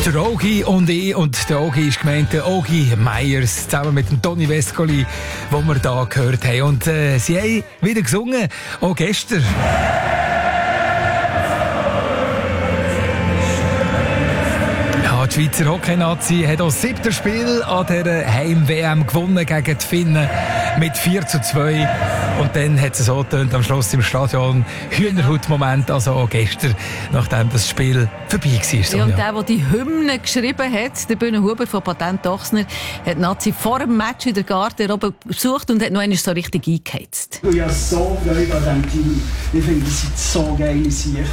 Der Ogi und ich, und der Ogi ist gemeint, der Ogi Meyers, zusammen mit dem Toni Vescoli, den wir hier gehört haben. Und sie haben wieder gesungen, auch gestern. Ja, die Schweizer Hockey-Nazi hat auch das 7. Spiel an der Heim-WM gewonnen gegen die Finnen mit 4:2. Und dann hat es so getönt am Schluss im Stadion. Hühnerhaut-Moment, also auch gestern, nachdem das Spiel vorbei war. Ja, und der die Hymne geschrieben hat, der Bühne Huber von Patent Ochsner, hat Nazi vor dem Match in der Garderobe besucht und hat noch einmal so richtig eingeheizt. Ich habe so Freude an diesem Team. Ich finde, das sind so geile Sicher.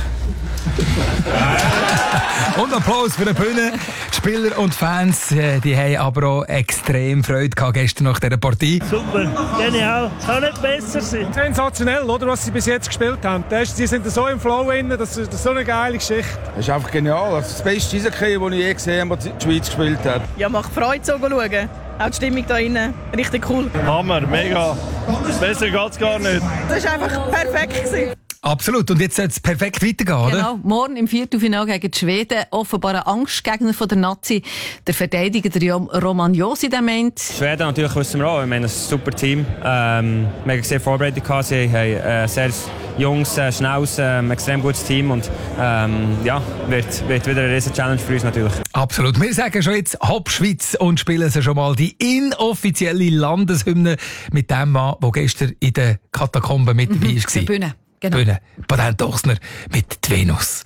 Und Applaus für die Bühne. Die Spieler und Fans, die haben aber auch extrem Freude gehabt gestern nach dieser Partie. Super, genial. Kann nicht besser sein. Sensationell, oder, was sie bis jetzt gespielt haben. Sie sind so im Flow drin, das ist so eine geile Geschichte. Das ist einfach genial. Das Beste Eishockey, das ich je gesehen habe, was die Schweiz gespielt hat. Ja, macht Freude, so zu schauen. Auch die Stimmung da innen, richtig cool. Hammer, mega. Besser geht's gar nicht. Das war einfach perfekt gewesen. Absolut. Und jetzt soll es perfekt weitergehen, oder? Genau. Morgen im Viertelfinale gegen die Schweden. Offenbar ein Angstgegner von der Nazi. Der Verteidiger, der Roman Josi, der meint. Schweden natürlich wissen wir auch. Ich meine, das ist ein super Team. Wir haben sehr vorbereitet. Sie haben sehr junges, schnelles, extrem gutes Team. Und ja, wird wieder eine riesen Challenge für uns natürlich. Absolut. Wir sagen schon jetzt Hopp Schweiz und spielen sie schon mal die inoffizielle Landeshymne mit dem Mann, der gestern in den Katakomben mit dabei war. Bühne. Genau. Bühne. Patent Ochsner mit die Venus.